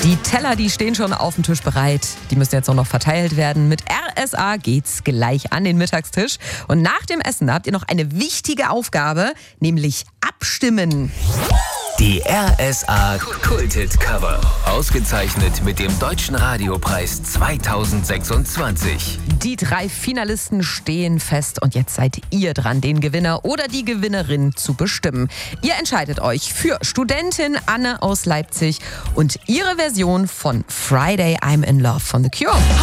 Die Teller, die stehen schon auf dem Tisch bereit. Die müssen jetzt noch verteilt werden. Mit RSA geht's gleich an den Mittagstisch. Und nach dem Essen, da habt ihr noch eine wichtige Aufgabe, nämlich abstimmen. Die RSA Kulthit Cover. Ausgezeichnet mit dem Deutschen Radiopreis 2026. Die 3 Finalisten stehen fest und jetzt seid ihr dran, den Gewinner oder die Gewinnerin zu bestimmen. Ihr entscheidet euch für Studentin Anne aus Leipzig und ihre Version von Friday I'm in Love von The Cure.